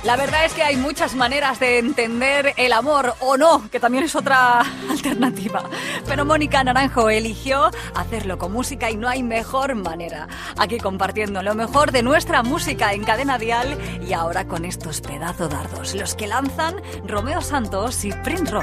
La verdad es que hay muchas maneras de entender el amor, o no, que también es otra alternativa. Pero Mónica Naranjo eligió hacerlo con música y no hay mejor manera. Aquí compartiendo lo mejor de nuestra música en Cadena Dial y ahora con estos pedazo dardos, los que lanzan Romeo Santos y Prince Royce.